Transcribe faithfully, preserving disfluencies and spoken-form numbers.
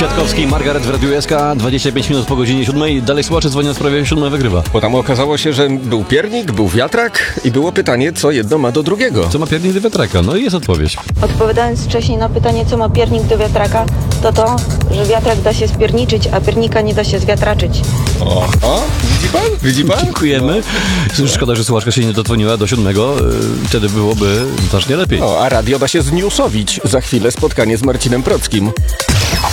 Kwiatkowski, Margaret w Radiu S K, dwadzieścia pięć minut po godzinie siódmej. Dalej słuchacze dzwonią w sprawie siódma wygrywa. Bo tam okazało się, że był piernik, był wiatrak i było pytanie, co jedno ma do drugiego. Co ma piernik do wiatraka? No i jest odpowiedź. Odpowiadając wcześniej na pytanie, co ma piernik do wiatraka, to to, że wiatrak da się spierniczyć, a piernika nie da się zwiatraczyć. O, o widzi pan? Widzi pan? Dziękujemy. No. Szkoda, że słuchaczka się nie dodzwoniła do siódmego. Wtedy byłoby znacznie lepiej. O, a radio da się zniusowić. Za chwilę spotkanie z Marcinem Prockim.